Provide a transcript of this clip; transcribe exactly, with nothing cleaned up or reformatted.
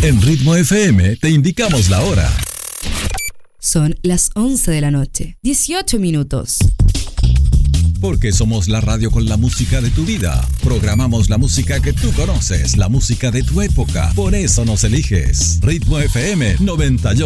En Ritmo F M te indicamos la hora. Son las once de la noche, dieciocho minutos. Porque somos la radio con la música de tu vida. Programamos la música que tú conoces, la música de tu época. Por eso nos eliges. Ritmo F M noventa y ocho.